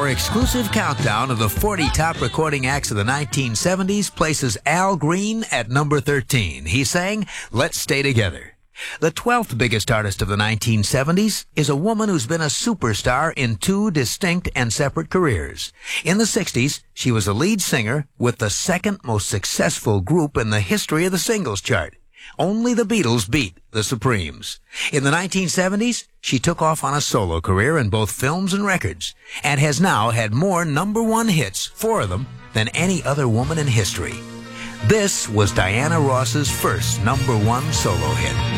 Our exclusive countdown of the 40 top recording acts of the 1970s places Al Green at number 13. He sang Let's Stay Together. The 12th biggest artist of the 1970s is a woman who's been a superstar in two distinct and separate careers. In the 60s, she was a lead singer with the second most successful group in the history of the singles chart. Only the Beatles beat the Supremes. In the 1970s, she took off on a solo career in both films and records, and has now had more number one hits, 4 of them, than any other woman in history. This was Diana Ross's first number one solo hit.